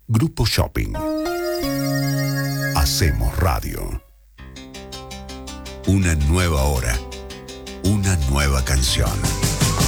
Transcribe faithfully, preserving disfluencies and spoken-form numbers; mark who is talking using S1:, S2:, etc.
S1: Grupo Shopping. Hacemos radio. Una nueva hora. Una nueva canción.